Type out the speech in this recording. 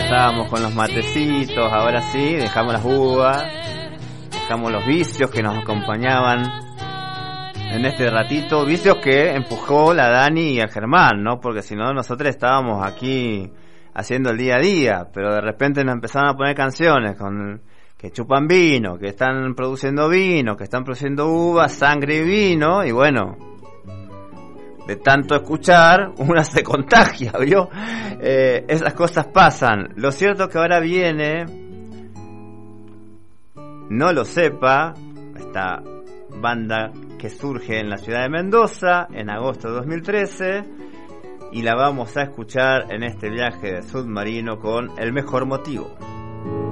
estábamos con los matecitos, ahora sí, dejamos las uvas, dejamos los vicios que nos acompañaban en este ratito, vicios que empujó la Dani y el Germán, ¿no? Porque si no, nosotros estábamos aquí haciendo el día a día, pero de repente nos empezaron a poner canciones con que chupan vino, que están produciendo vino, que están produciendo uvas, sangre y vino, y bueno, de tanto escuchar, una se contagia, ¿vio? Esas cosas pasan. Lo cierto es que ahora viene, no lo sepa, esta banda que surge en la ciudad de Mendoza en agosto de 2013, y la vamos a escuchar en este viaje de submarino con El Mejor Motivo.